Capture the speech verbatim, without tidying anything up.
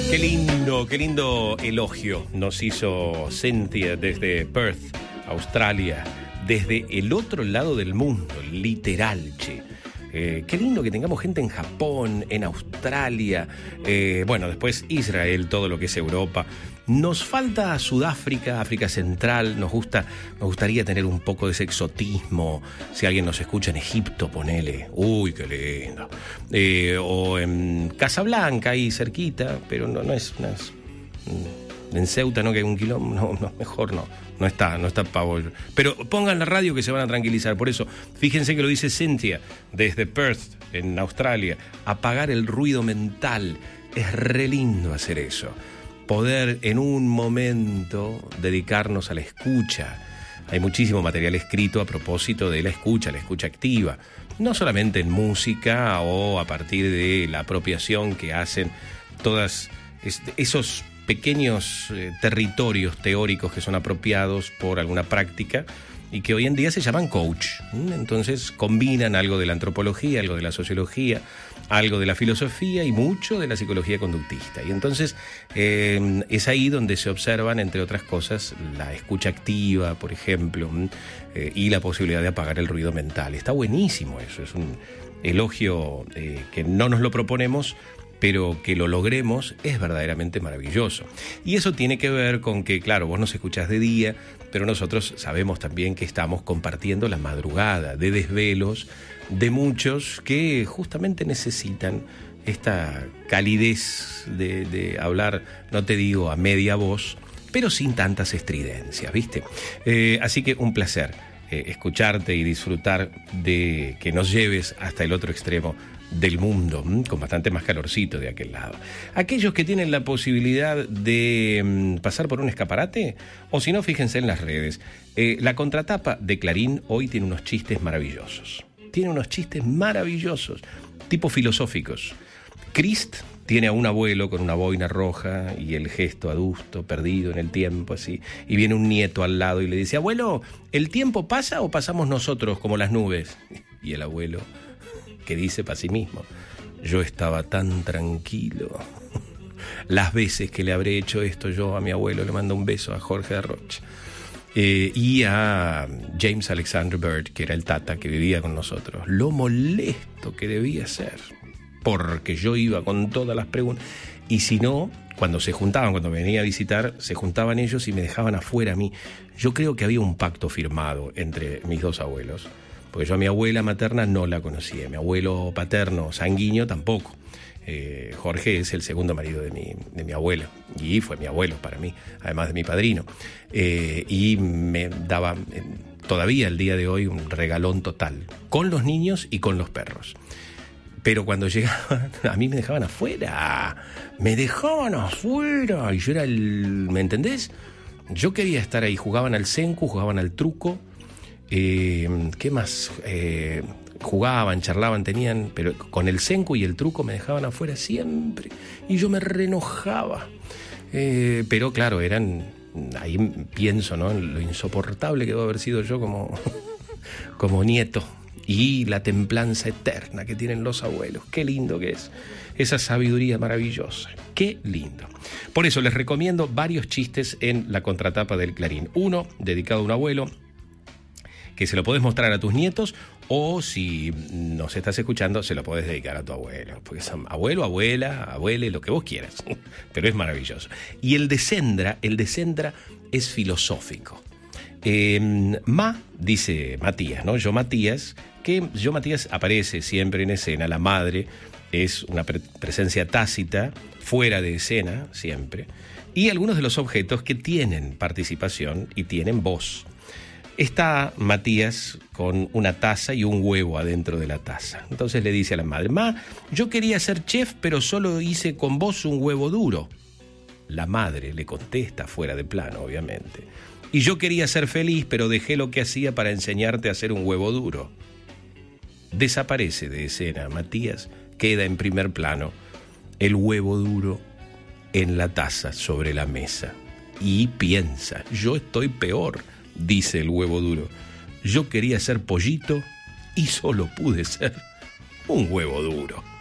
Qué lindo, qué lindo elogio nos hizo Cynthia desde Perth, Australia, desde el otro lado del mundo, literal, che. Eh, qué lindo que tengamos gente en Japón, en Australia, eh, bueno, después Israel, todo lo que es Europa. Nos falta Sudáfrica, África Central, nos gusta, nos gustaría tener un poco de ese exotismo. Si alguien nos escucha en Egipto, ponele, uy, qué lindo. Eh, o en Casablanca, ahí cerquita, pero no, no es... No es en Ceuta, ¿no? Que hay un kilómetro, no, no, mejor no, no está, no está pavo. Pero pongan la radio que se van a tranquilizar. Por eso, fíjense que lo dice Cynthia desde Perth, en Australia, apagar el ruido mental. Es re lindo hacer eso. Poder en un momento dedicarnos a la escucha. Hay muchísimo material escrito a propósito de la escucha, la escucha activa. No solamente en música o a partir de la apropiación que hacen todas esos pequeños eh, territorios teóricos que son apropiados por alguna práctica y que hoy en día se llaman coach. Entonces combinan algo de la antropología, algo de la sociología, algo de la filosofía y mucho de la psicología conductista. Y entonces eh, es ahí donde se observan, entre otras cosas, la escucha activa, por ejemplo, eh, y la posibilidad de apagar el ruido mental. Está buenísimo eso, es un elogio eh, que no nos lo proponemos, pero que lo logremos es verdaderamente maravilloso. Y eso tiene que ver con que, claro, vos nos escuchás de día, pero nosotros sabemos también que estamos compartiendo la madrugada de desvelos de muchos que justamente necesitan esta calidez de, de hablar, no te digo a media voz, pero sin tantas estridencias, ¿viste? Eh, así que un placer eh, escucharte y disfrutar de que nos lleves hasta el otro extremo del mundo, con bastante más calorcito de aquel lado. Aquellos que tienen la posibilidad de mm, pasar por un escaparate, o si no, fíjense en las redes. Eh, la contratapa de Clarín hoy tiene unos chistes maravillosos. Tiene unos chistes maravillosos, tipo filosóficos. Crist tiene a un abuelo con una boina roja y el gesto adusto, perdido en el tiempo, así. Y viene un nieto al lado y le dice: abuelo, ¿el tiempo pasa o pasamos nosotros como las nubes? Y el abuelo, que dice para sí mismo: yo estaba tan tranquilo. Las veces que le habré hecho esto yo a mi abuelo. Le mando un beso a Jorge de Rocha. Eh, y a James Alexander Bird, que era el tata que vivía con nosotros. Lo molesto que debía ser, porque yo iba con todas las preguntas. Y si no, cuando se juntaban, cuando venía a visitar, se juntaban ellos y me dejaban afuera a mí. Yo creo que había un pacto firmado entre mis dos abuelos. Porque yo a mi abuela materna no la conocía, mi abuelo paterno sanguíneo tampoco. Eh, Jorge es el segundo marido de mi, de mi abuela y fue mi abuelo para mí, además de mi padrino. Eh, y me daba eh, todavía el día de hoy un regalón total, con los niños y con los perros. Pero cuando llegaban, a mí me dejaban afuera, me dejaban afuera, y yo era el, ¿me entendés? Yo quería estar ahí, jugaban al senku, jugaban al truco. Eh, ¿Qué más? Eh, jugaban, charlaban, tenían, pero con el senku y el truco me dejaban afuera siempre y yo me reenojaba. Eh, pero claro, eran, ahí pienso, ¿no?, en lo insoportable que debo haber sido yo como, como nieto y la templanza eterna que tienen los abuelos. Qué lindo que es esa sabiduría maravillosa. Qué lindo. Por eso les recomiendo varios chistes en la contratapa del Clarín. Uno dedicado a un abuelo, que se lo podés mostrar a tus nietos, o si nos estás escuchando, se lo podés dedicar a tu abuelo. Porque son abuelo, abuela, abuele, lo que vos quieras. Pero es maravilloso. Y el de Sendra, el de Sendra es filosófico. Eh, Ma, dice Matías, ¿no? Yo Matías, que yo Matías aparece siempre en escena. La madre es una pre- presencia tácita, fuera de escena, siempre. Y algunos de los objetos que tienen participación y tienen voz. Está Matías con una taza y un huevo adentro de la taza. Entonces le dice a la madre: Ma, yo quería ser chef, pero solo hice con vos un huevo duro. La madre le contesta, fuera de plano, obviamente: y yo quería ser feliz, pero dejé lo que hacía para enseñarte a hacer un huevo duro. Desaparece de escena Matías, queda en primer plano el huevo duro en la taza sobre la mesa. Y piensa: yo estoy peor. Dice el huevo duro: yo quería ser pollito y solo pude ser un huevo duro.